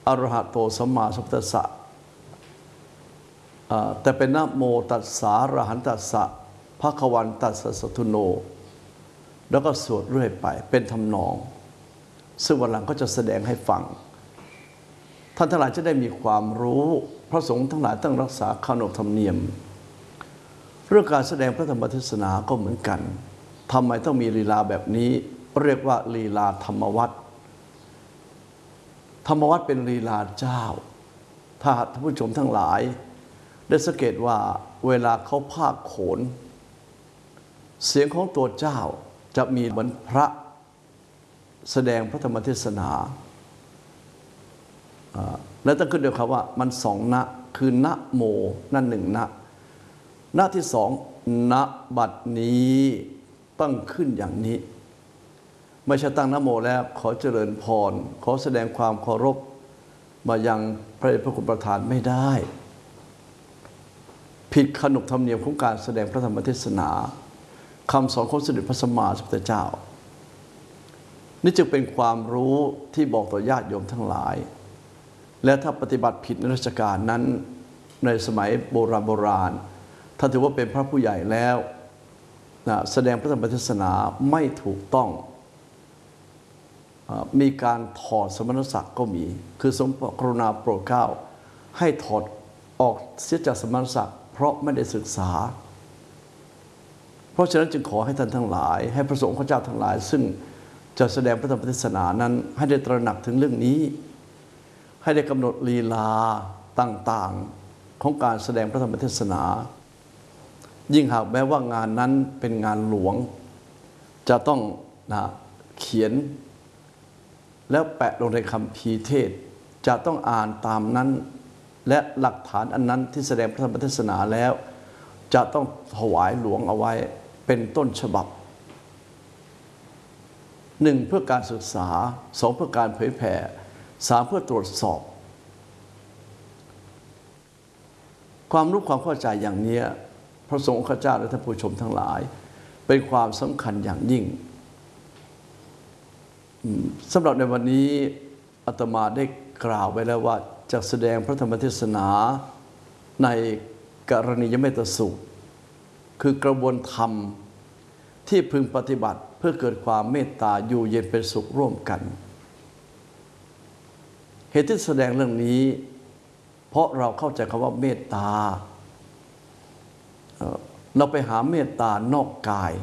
อรหะโตสัมมาสัมพุทธัสสะแต่เป็นนะโมตัสสะอรหันตัสสะภคะวันตัสสะสัทธุโนแล้วก็สวดเรื่อยไปเป็นทำนองซึ่งวันหลังก็จะแสดงให้ฟังท่านทั้งหลายจะได้มีความรู้พระสงฆ์ทั้งหลายต้องรักษาขนบธรรมเนียมเรื่องการแสดงพระธรรมเทศนาก็เหมือนกันทำไมต้องมีลีลาแบบนี้เรียกว่าลีลาธรรมวัตรธรรมวัตรเป็นลีลาเจ้าถ้าท่านผู้ชมทั้งหลายได้สังเกตว่าเวลาเขาพากโขนเสียงของตัวเจ้าจะมีเหมือนพระแสดงพระธรรมเทศนาและต้องขึ้นด้วยคำว่ามันสองนะคือนะโมนั่นหนึ่งนะนะที่สองณบัดนี้ต้องขึ้นอย่างนี้ไม่ใช่ตั้งนะโมแล้วขอเจริญพรขอแสดงความเคารพมายังพระเดชพระคุณประธานไม่ได้ผิดขนบธรรมเนียมของการแสดงพระธรรมเทศนาคำสอนของสมเด็จพระสัมมาสัมพุทธเจ้านี่จึงเป็นความรู้ที่บอกต่อญาติโยมทั้งหลายและถ้าปฏิบัติผิดในราชการนั้นในสมัยโบราณท่านถือว่าเป็นพระผู้ใหญ่แล้วแสดงพระธรรมเทศนาไม่ถูกต้องมีการถอดสมณศักดิ์ก็มีคือทรงกรุณาโปรดเกล้าให้ถอดออกเสียจากสมณศักดิ์เพราะไม่ได้ศึกษาเพราะฉะนั้นจึงขอให้ท่านทั้งหลายให้พระสงฆ์ข้าเจ้าทั้งหลายซึ่งจะแสดงพระธรรมเทศนานั้นให้ได้ตระหนักถึงเรื่องนี้ให้ได้กำหนดลีลาต่างๆของการแสดงพระธรรมเทศนายิ่งหากแม้ว่างานนั้นเป็นงานหลวงจะต้องเขียนแล้วแปะลงในคัมภีร์เทศจะต้องอ่านตามนั้นและหลักฐานอันนั้นที่แสดงพระธรรมเทศนาแล้วจะต้องถวายหลวงเอาไว้เป็นต้นฉบับหนึ่งเพื่อการศึกษาสองเพื่อการเผยแผ่สามเพื่อตรวจสอบความรู้ความเข้าใจอย่างนี้พระสงฆ์ข้าเจ้าและท่านผู้ชมทั้งหลายเป็นความสำคัญอย่างยิ่งสำหรับในวันนี้อาตมาได้กล่าวไว้แล้วว่าจะแสดงพระธรรมเทศนาในกรณียเมตสูตรคือกระบวนธรรมที่พึงปฏิบัติเพื่อเกิดความเมตตาอยู่เย็นเป็นสุขร่วมกันเหตุที่แสดงเรื่องนี้เพราะเราเข้าใจคำว่าเมตตาเราไปหาเมตตานอกกาย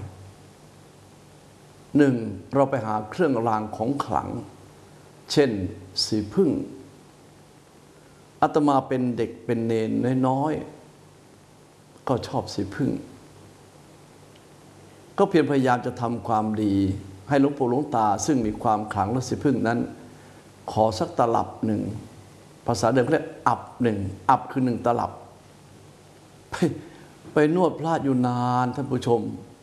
หนึ่งเราไปหาเครื่องรางของขลังเช่นสีผึ้งอาตมาเป็นเด็กเป็นเนนน้อยๆก็ชอบสีผึ้งก็เพียรพยายามจะทำความดีให้หลวงปู่หลวงตาซึ่งมีความขลังและสีผึ้งนั้นขอสักตลับหนึ่งภาษาเดิมเรียกอับหนึ่งอับคือหนึ่งตลับไปนวดพระอยู่นานท่านผู้ชม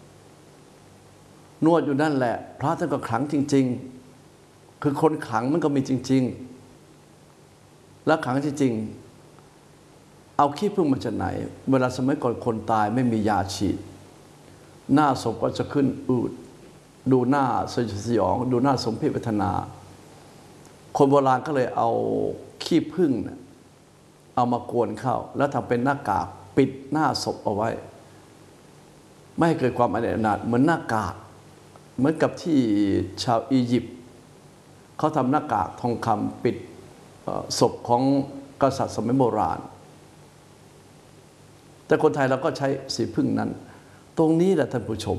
นวดอยู่นั่นแหละพระท่านก็ขลังจริงๆคือคนขลังมันก็มีจริงๆและขลังจริงๆเอาขี้ผึ้งมาจากไหนเวลาสมัยก่อนคนตายไม่มียาฉีดหน้าศพก็จะขึ้นอืดดูหน้าสยองดูหน้าสมเพชเวทนาคนโบราณก็เลยเอาขี้ผึ้งเอามากวนเข้าแล้วทำเป็นหน้ากากปิดหน้าศพเอาไว้ไม่ให้เกิดความอนาถเหมือนหน้ากากเหมือนกับที่ชาวอียิปต์เขาทำหน้ากากทองคำปิดศพของกษัตริย์สมัยโบราณแต่คนไทยเราก็ใช้สีผึ้งนั้นตรงนี้แหละท่านผู้ชม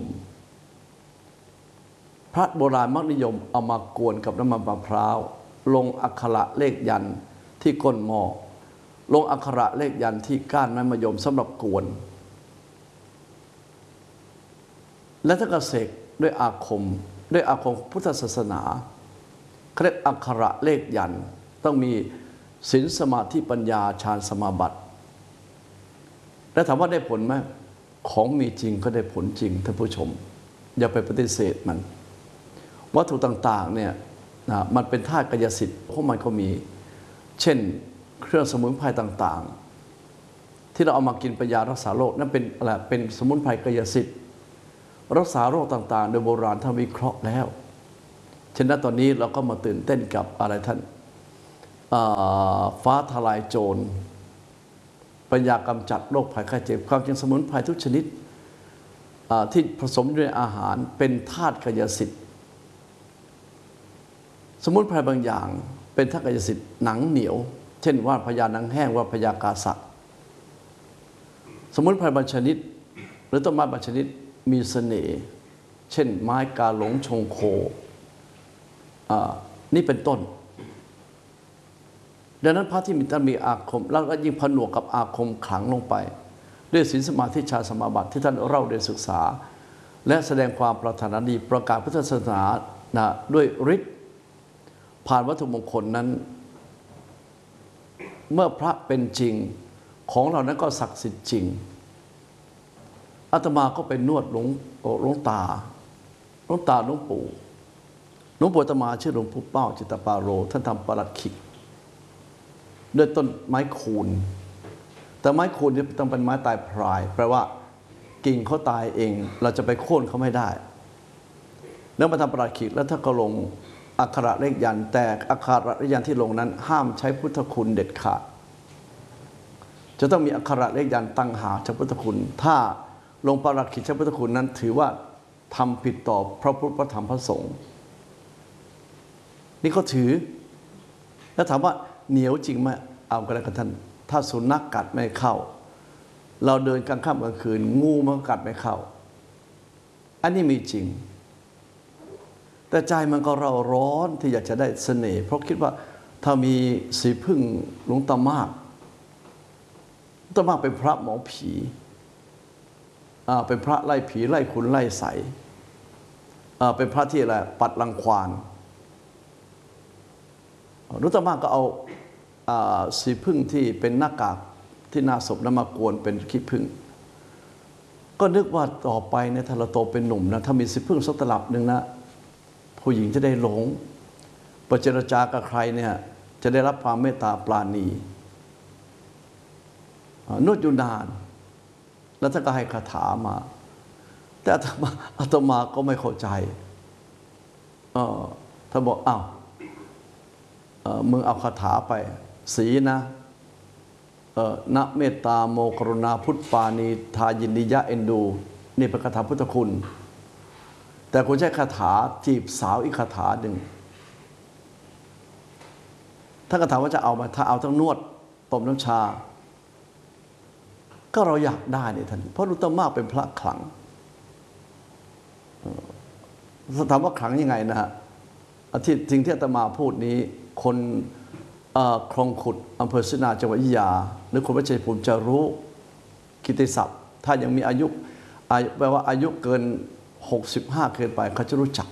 พระโบราณมักนิยมเอามากวนกับน้ำมันมะพร้าวลงอักขระเลขยันต์ที่ก้นหม้อลงอักขระเลขยันต์ที่ก้านไม้มะยมสำหรับกวนและถ้ากระเสกด้วยอาคมพุทธศาสนาเขาเรียกอักขระเลขยันต์ต้องมีศีลสมาธิปัญญาฌานสมาบัติแล้วถามว่าได้ผลไหมของมีจริงก็ได้ผลจริงท่านผู้ชมอย่าไปปฏิเสธมันวัตถุต่างๆเนี่ยมันเป็นธาตุกายสิทธิ์พวกมันก็มีเช่นเครื่องสมุนไพรต่างๆที่เราเอามากินเป็นยารักษาโรคนั่นเป็นอะไรเป็นสมุนไพรกายสิทธิ์รักษาโรคต่างๆโดยโบราณท่านวิเคราะห์แล้วฉะนั้นตอนนี้เราก็มาตื่นเต้นกับอะไรท่านฟ้าทลายโจรปัญญากำจัดโรคภัยไข้เจ็บความจริงสมุนไพรทุกชนิดที่ผสมด้วยอาหารเป็นธาตุกายสิทธิ์สมุนไพรบางอย่างเป็นธาตุกายสิทธิ์หนังเหนียวเช่นว่าพญาหนังแห้งว่าพญากาสะสมุนไพรบางชนิดหรือต้นไม้บางชนิดมีเสน่ห์เช่นไม้กาหลงชงโคนี่เป็นต้นดังนั้นพระที่มีอาคมแล้วก็ยิ่งผนวกกับอาคมขลังลงไปด้วยศีลสมาธิฌานสมาบัติที่ท่านเล่าได้ศึกษาและแสดงความปรารถนาดีประกาศพุทธศาสนาด้วยฤทธิ์ผ่านวัตถุมงคลนั้นเมื่อพระเป็นจริงของเรานั้นก็ศักดิ์สิทธิ์จริงอาตมาก็ไปนวดหลวงตาหลวงปู่อาตมาชื่อหลวงปู่เป้าจิตตปาโรท่านทำปลัดขิกด้วยต้นไม้คูนแต่ไม้คูนนี่ต้องเป็นไม้ตายพรายแปลว่ากิ่งเขาตายเองเราจะไปโค่นเขาไม่ได้แล้วมาทำปลัดขิกแล้วถ้าก็ลงอักขระเลขยันต์แต่อักขระเลขยันต์ที่ลงนั้นห้ามใช้พุทธคุณเด็ดขาดจะต้องมีอักขระเลขยันต์ตั้งหากใช้พุทธคุณถ้าลงปลัดขิกใช้พุทธคุณนั้นถือว่าทำผิดต่อพระพุทธพระธรรมพระสงฆ์นี่เขาถือแล้วถามว่าเหนียวจริงไหมเอากันแล้วกันท่านถ้าสุนัขกัดไม่เข้าเราเดินกลางค่ำกลางคืนงูมันกัดไม่เข้าอันนี้มีจริงแต่ใจมันก็เราร้อนที่อยากจะได้เสน่ห์เพราะคิดว่าถ้ามีสีพึ่งหลวงตามากเป็นพระหมอผีเป็นพระไล่ผีไล่คุณไล่ใสเป็นพระที่อะไรปัดรังควานหลวงตามากก็เอาสีพึ่งที่เป็นหน้ากากที่หน้าศพนั้นมากวนเป็นขี้พึ่งก็นึกว่าต่อไปเนี่ยถ้าเราโตเป็นหนุ่มนะถ้ามีสีพึ่งสักตลับหนึ่งนะผู้หญิงจะได้หลงประเจรจากับใครเนี่ยจะได้รับความเมตตาปราณีนวดอยู่นานแล้วท่านก็ให้คาถามาแต่อาตมาก็ไม่เข้าใจท่านบอกอ้าวมึงเอาคาถาไปสีนะณเมตตาโมกรุณาพุทธปานีทายินดียะเอ็นดูนี่เป็นคาถาพุทธคุณแต่คุณใช้คาถาจีบสาวอีกคาถาหนึ่งถ้าคาถาว่าจะเอามาถ้าเอาทั้งนวดต้มน้ำชาก็เราอยากได้เนี่ยท่านเพราะหลวงตามากเป็นพระขลังถามว่าขลังยังไงนะฮะที่สิ่งที่อาตมาพูดนี้คนคลองขุดอำเภอศรีนาจังหวัดอยุธยาหรือคนวัดชัยภูมิจะรู้กิตติศัพท์ถ้ายังมีอายุแปลว่าอายุเกิน65เกินไปเขาจะรู้จัก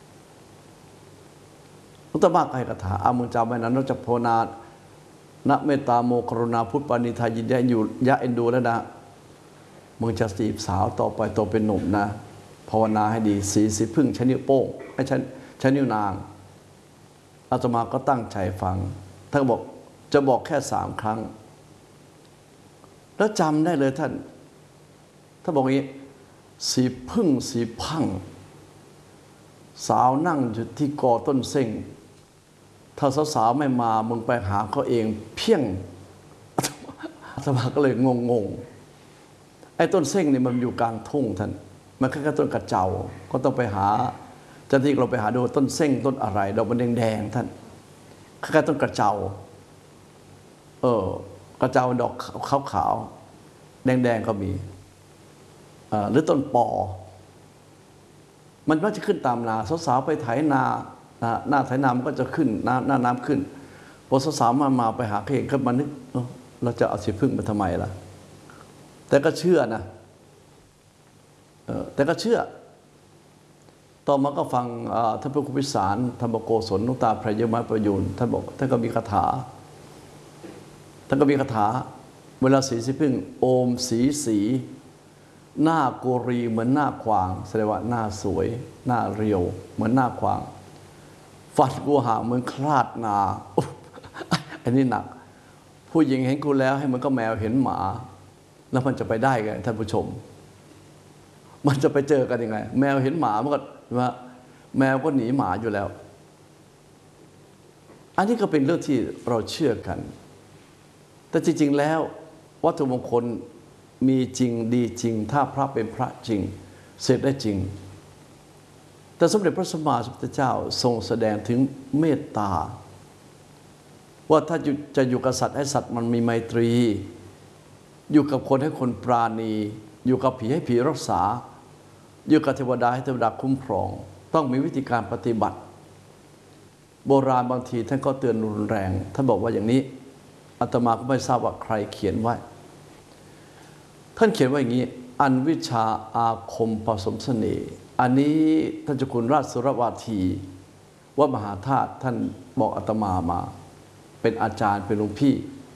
หลวงตามากให้คาถามึงจำไว้นะนอกจากภาวนาณเมตตาโมกรุณาพุทธปานิทายินดีอยู่ยะเอ็นดูแล้วนะมึงจะจีบสาวต่อไปโตเป็นหนุ่มนะภาวนาให้ดีสีพึ่งใช้นิ้วโป้งให้ใช้นิ้วนางอาตมาก็ตั้งใจฟังท่านบอกจะบอกแค่3 ครั้งแล้วจำได้เลยท่านบอกอย่างนี้สีพึ่งสีพังสาวนั่งอยู่ที่กอต้นเส้งถ้าสาวๆไม่มามึงไปหาเขาเองเพี้ยงอาตมาก็เลยงงไอ้ต้นเส้งนี่มันอยู่กลางทุ่งท่านมันแค่ต้นกระเจ้าก็ต้องไปหาจันทีเราไปหาดูต้นเส้งต้นอะไรดอกมันแดงๆท่านแค่ต้นกระเจ้ากระเจ้าดอกขาวๆแดงๆก็มีหรือต้นปอมันก็จะขึ้นตามนาสาวๆไปไถนาหน้าไถนามันก็จะขึ้นหน้าน้ำขึ้นพอสาวๆมาไปหาเขาเองก็มานึกเราจะเอาสีพึ่งมาทำไมล่ะแต่ก็เชื่อนะแต่ก็เชื่อต่อมาก็ฟังท่านพระครูพิสารธรรมโกศลหลวงตาพระยมประยูนท่านบอกท่านก็มีคาถาเวลาสีพึ่งโอมสีหน้าโกรีเหมือนหน้าควางแสดงว่าหน้าสวยหน้าเรียวเหมือนหน้าควางฟันกูห่างเหมือนคลาดนาอันนี้หนักผู้หญิงเห็นกูแล้วให้มันก็แมวเห็นหมาแล้วมันจะไปได้ไงท่านผู้ชมมันจะไปเจอกันยังไงแมวเห็นหมามันก็ว่าแมวก็หนีหมาอยู่แล้วอันนี้ก็เป็นเรื่องที่เราเชื่อกันแต่จริงๆแล้ววัตถุมงคลมีจริงดีจริงถ้าพระเป็นพระจริงเสร็จได้จริงแต่สมเด็จพระสัมมาสัมพุทธเจ้าทรงแสดงถึงเมตตาว่าถ้าจะอยู่กับสัตว์ให้สัตว์มันมีไมตรีอยู่กับคนให้คนปราณีอยู่กับผีให้ผีรักษาอยู่กับเทวดาให้เทวดาคุ้มครองต้องมีวิธีการปฏิบัติโบราณบางทีท่านก็เตือนรุนแรงท่านบอกว่าอย่างนี้อาตมาก็ไม่ทราบว่าใครเขียนไว้ท่านเขียนว่าอย่างนี้อันวิชาอาคมผสมเสน่ห์อันนี้ท่านเจ้าคุณราชสุรวาทีวัดมหาธาตุท่านบอกอาตมามาเป็นอาจารย์เป็นหลวงพี่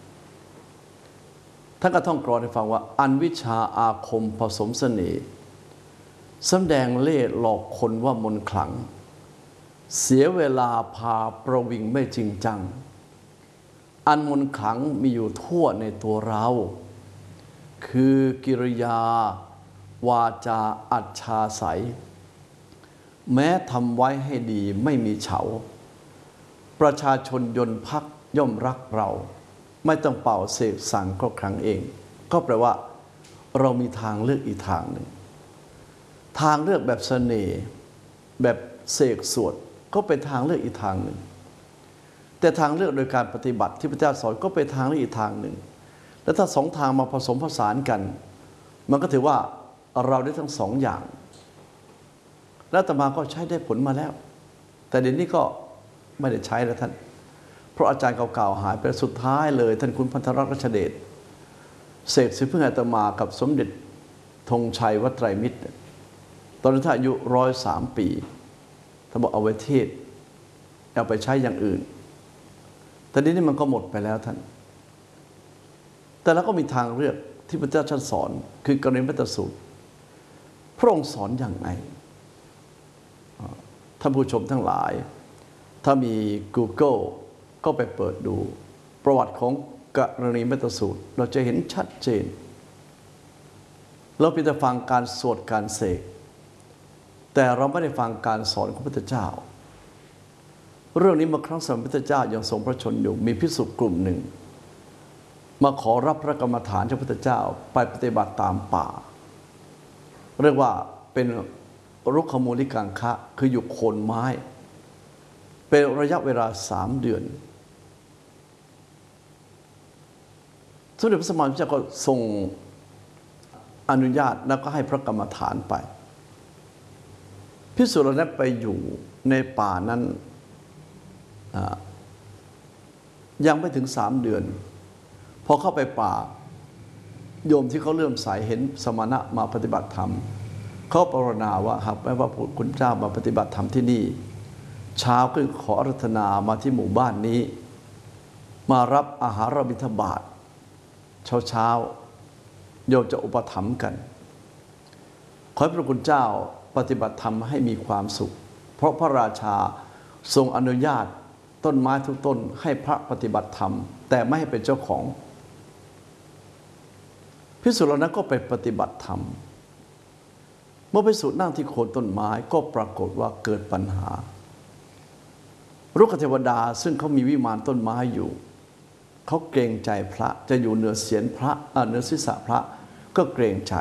ท่านก็ท่องกลอนให้ฟังว่าอันวิชาอาคมผสมเสน่ห์แสดงเล่ห์หลอกคนว่ามนต์ขลังเสียเวลาพาประวิงไม่จริงจังอันมนต์ขลังมีอยู่ทั่วในตัวเราคือกิริยาวาจาอัจฉาใสแม้ทำไว้ให้ดีไม่มีเฉาประชาชนยนต์พักย่อมรักเราไม่ต้องเป่าเสกสั่งก็ครั้งเองก็แปลว่าเรามีทางเลือกอีกทางหนึ่งทางเลือกแบบเสน่ห์แบบเสกสวดก็เป็นทางเลือกอีกทางหนึ่งแต่ทางเลือกโดยการปฏิบัติที่พระเจ้าสอนก็เป็นทางเลือกอีกทางหนึ่งแล้วถ้าสองทางมาผสมผสานกันมันก็ถือว่าเราได้ทั้งสองอย่างแล้วอาตมาก็ใช้ได้ผลมาแล้วแต่เดี๋ยวนี้ก็ไม่ได้ใช้แล้วท่านเพราะอาจารย์เก่าๆหายไปสุดท้ายเลยท่านคุณพันธรัตน์รัชเดชเสกสิเพื่ออาตมากับสมเด็จธงชัยวัดไตรมิตรตอนนั้นท่านอายุ103 ปีท่านบอกเอาไว้เทศเอาไปใช้อย่างอื่นแต่นี้มันก็หมดไปแล้วท่านแต่เราก็มีทางเลือกที่พระเจ้าท่านสอนคือกรณีมัตตสูตรพระองค์สอนอย่างไรท่านผู้ชมทั้งหลายถ้ามี Google ก็ไปเปิดดูประวัติของกรณีมัตตสูตรเราจะเห็นชัดเจนเราเพียงแต่ฟังการสวดการเสกแต่เราไม่ได้ฟังการสอนของพระพุทธเจ้าเรื่องนี้เมื่อครั้งสมัยพระพุทธเจ้ายังทรงพระชนอยู่มีภิกษุกลุ่มหนึ่งมาขอรับพระกรรมฐานจากพระพุทธเจ้าไปปฏิบัติตามป่าเรียกว่าเป็นรุกขมูลิกังคะคืออยู่โคนไม้เป็นระยะเวลา3 เดือนสมเด็จพระสัมมาสัมพุทธเจ้าก็ทรงอนุญาตแล้วก็ให้พระกรรมฐานไปภิกษุเหล่านั้นไปอยู่ในป่านั้นยังไม่ถึง3 เดือนพอเข้าไปป่าโยมที่เขาเลื่อมใสเห็นสมณะมาปฏิบัติธรรมเขาปรารถนาว่าหากแม้ว่าคุณเจ้ามาปฏิบัติธรรมที่นี่เช้าก็ขออาราธนามาที่หมู่บ้านนี้มารับอาหารบิณฑบาตเช้าโยมจะอุปถัมภ์กันขอให้พระคุณเจ้าปฏิบัติธรรมให้มีความสุขเพราะพระราชาทรงอนุญาตต้นไม้ทุกต้นให้พระปฏิบัติธรรมแต่ไม่ให้เป็นเจ้าของภิกษุเหล่านั้นก็ไปปฏิบัติธรรมเมื่อภิกษุนั่งที่โคนต้นไม้ก็ปรากฏว่าเกิดปัญหารุกขเทวดาซึ่งเขามีวิมานต้นไม้อยู่เขาเกรงใจพระจะอยู่เหนือเศียรพระเหนือศีรษะพระก็เกรงใจ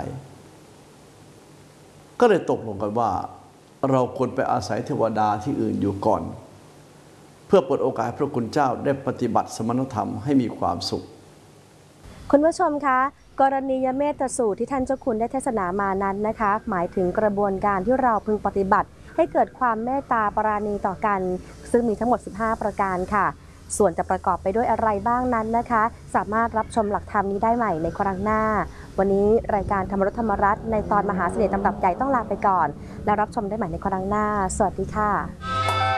ก็เลยตกลงกันว่าเราควรไปอาศัยเทวดาที่อื่นอยู่ก่อนเพื่อเปิดโอกาสให้พระคุณเจ้าได้ปฏิบัติสมณธรรมให้มีความสุขคุณผู้ชมคะกรณียเมตสูตรที่ท่านเจ้าคุณได้เทศนามานั้นนะคะหมายถึงกระบวนการที่เราพึงปฏิบัติให้เกิดความเมตตาปราณีต่อกันซึ่งมีทั้งหมด15 ประการค่ะส่วนจะประกอบไปด้วยอะไรบ้างนั้นนะคะสามารถรับชมหลักธรรมนี้ได้ใหม่ในครั้งหน้าวันนี้รายการธรรมรสธรรมรัตน์ในตอนมหาเสน่ห์ตำรับใหญ่ต้องลาไปก่อนแล้วรับชมได้ใหม่ในครั้งหน้าสวัสดีค่ะ